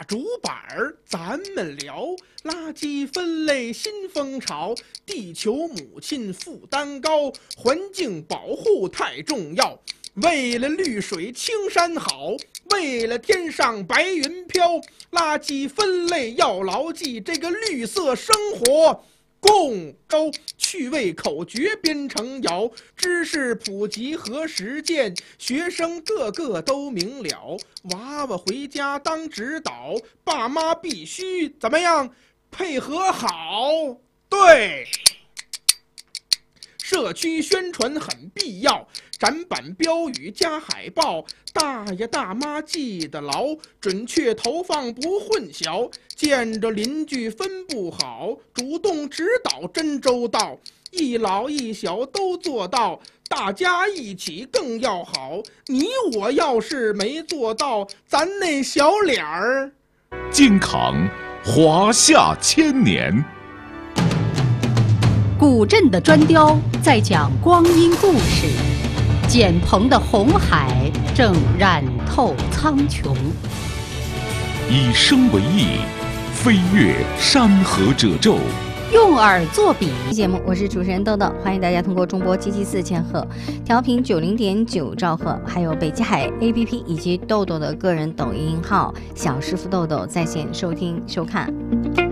主板儿，咱们聊垃圾分类新风潮，地球母亲负担高，环境保护太重要。为了绿水青山好，为了天上白云飘，垃圾分类要牢记，这个绿色生活共州趣味口诀编成谣，知识普及和实践，学生个个都明了。娃娃回家当指导，爸妈必须怎么样配合好？对，社区宣传很必要，展板标语加海报，大爷大妈记得牢，准确投放不混淆，见着邻居分不好，主动指导真周到，一老一小都做到，大家一起更要好。你我要是没做到，咱那小脸儿靖康华夏千年。 古镇的砖雕在讲光阴故事，简鹏的红海正染透苍穹。 以声为翼，飞越山河褶皱。 用耳作笔。 节目我是主持人豆豆，欢迎大家通过中波774千赫、调频90.9兆赫，还有北极海 APP 以及豆豆的个人抖音号小师傅豆豆在线收听收看。